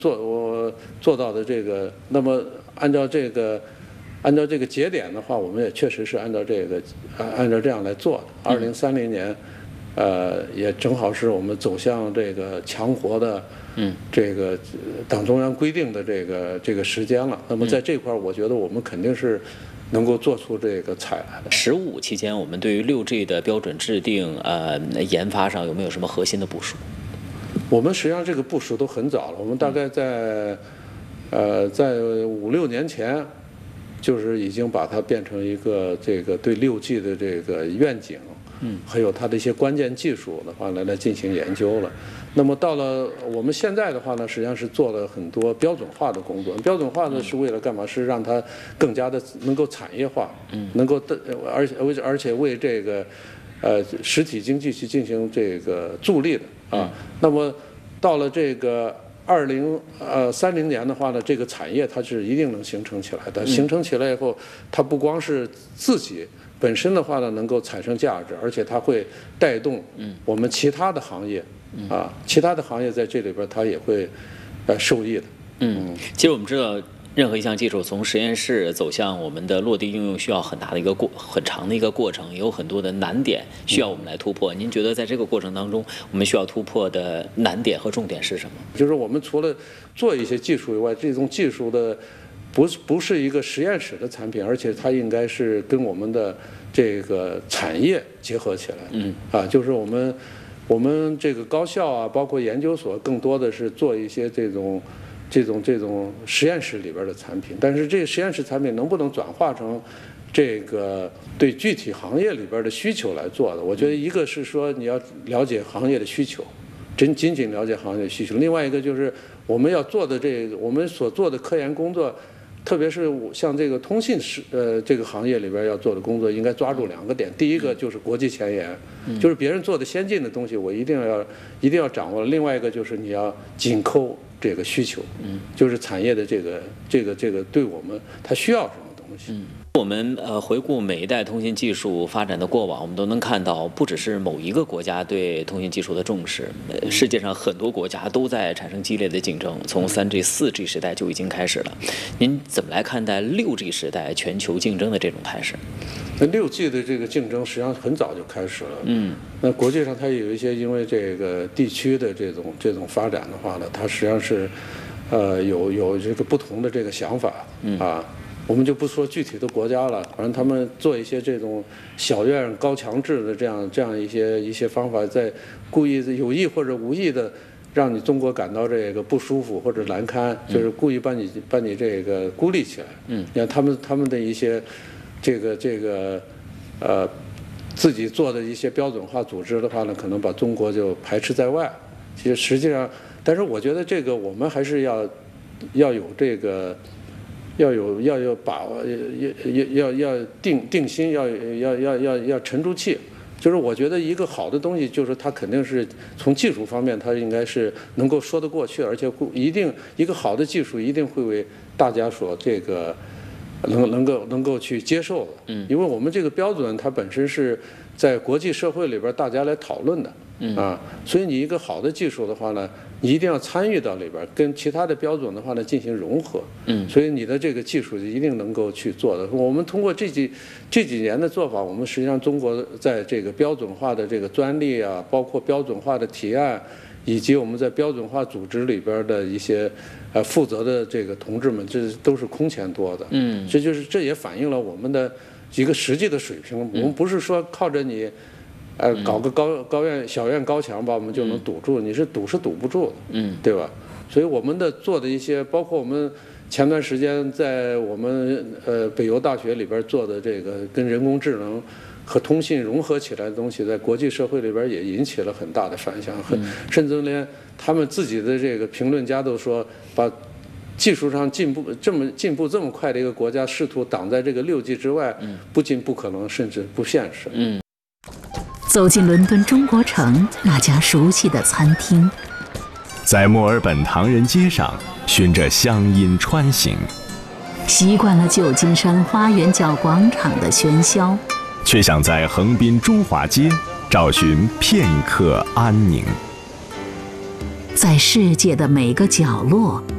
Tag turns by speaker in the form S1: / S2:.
S1: 我做到的这个，那么按照这个节点的话，我们也确实是按照这样来做的。2030年，也正好是我们走向这个强国的，这个党中央规定的这个时间了。那么在这块，我觉得我们肯定是能够做出这个采来的。
S2: 15期间，我们对于6G 的标准制定、研发上有没有什么核心的部署？
S1: 我们实际上这个部署都很早了，我们大概在5、6年前，就是已经把它变成一个这个对6G 的这个愿景，还有它的一些关键技术的话来进行研究了。那么到了我们现在的话呢，实际上是做了很多标准化的工作。标准化呢是为了干嘛？是让它更加的能够产业化，能够而且为这个实体经济去进行这个助力的。那么到了这个2030年的话呢，这个产业它是一定能形成起来的。形成起来以后，它不光是自己本身的话呢能够产生价值，而且它会带动我们其他的行业其他的行业在这里边它也会受益的。
S2: 其实我们知道，任何一项技术从实验室走向我们的落地应用，需要很长的一个过程，也有很多的难点需要我们来突破。您觉得在这个过程当中，我们需要突破的难点和重点是什么？
S1: 就是我们除了做一些技术以外，这种技术的不是一个实验室的产品，而且它应该是跟我们的这个产业结合起来。就是我们这个高校包括研究所，更多的是做一些这种实验室里边的产品，但是这个实验室产品能不能转化成这个对具体行业里边的需求来做的？我觉得一个是说你要了解行业的需求，仅仅了解行业的需求；另外一个就是我们要做的我们所做的科研工作，特别是像这个通信这个行业里边要做的工作，应该抓住2个点。第一个就是国际前沿，就是别人做的先进的东西，我一定要掌握。另外一个就是你要紧扣这个需求，就是产业的这个对我们它需要什么东西。
S2: 我们回顾每一代通信技术发展的过往，我们都能看到，不只是某一个国家对通信技术的重视，世界上很多国家都在产生激烈的竞争。从3G、4G 时代就已经开始了。您怎么来看待6G 时代全球竞争的这种态势？
S1: 那6G 的这个竞争实际上很早就开始了。那国际上它有一些因为这个地区的这种发展的话呢，它实际上是有这个不同的这个想法我们就不说具体的国家了，反正他们做一些这种小院高墙制的这样一些方法，在故意有意或者无意的让你中国感到这个不舒服或者难堪，就是故意把你这个孤立起来。你看他们的一些这个自己做的一些标准化组织的话呢，可能把中国就排斥在外。其实实际上，但是我觉得这个我们还是要有这个。要把握，要定心，要沉住气。就是我觉得一个好的东西，就是它肯定是从技术方面，它应该是能够说得过去，而且一个好的技术一定会为大家所这个能够去接受的。因为我们这个标准它本身是在国际社会里边大家来讨论的。所以你一个好的技术的话呢，你一定要参与到里边，跟其他的标准的话呢进行融合。所以你的这个技术一定能够去做的。我们通过这几年的做法，我们实际上中国在这个标准化的这个专利包括标准化的提案，以及我们在标准化组织里边的一些负责的这个同志们，这都是空前多的。这也反映了我们的一个实际的水平。我们不是说靠着你。搞个小院高墙吧，我们就能堵住，你是堵不住的，对吧？所以我们的做的一些，包括我们前段时间在我们北邮大学里边做的这个跟人工智能和通信融合起来的东西，在国际社会里边也引起了很大的反响，甚至连他们自己的这个评论家都说，把技术上进步这么快的一个国家，试图挡在这个6G 之外，不仅不可能，甚至不现实。
S3: 走进伦敦中国城那家熟悉的餐厅，
S4: 在墨尔本唐人街上循着乡音穿行，
S3: 习惯了旧金山花园角广场的喧嚣，
S4: 却想在横滨中华街找寻片刻安宁。
S3: 在世界的每个角落